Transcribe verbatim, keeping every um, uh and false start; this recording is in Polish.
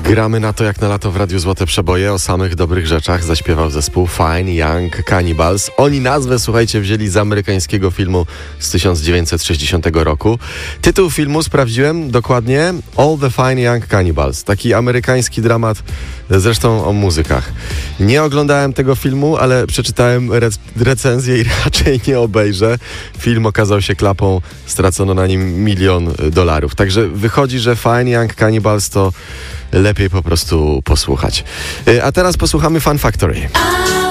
Gramy na to jak na lato w Radiu Złote Przeboje. O samych dobrych rzeczach zaśpiewał zespół Fine Young Cannibals. Oni nazwę, słuchajcie, wzięli z amerykańskiego filmu z tysiąc dziewięćset sześćdziesiątego roku. Tytuł filmu sprawdziłem dokładnie: All the Fine Young Cannibals. Taki amerykański dramat, zresztą o muzykach. Nie oglądałem tego filmu, ale przeczytałem rec- recenzję i raczej nie obejrzę. Film okazał się klapą, stracono na nim milion dolarów. Także wychodzi, że Fine Young Cannibals to lepiej po prostu posłuchać. A teraz posłuchamy Fun Factory.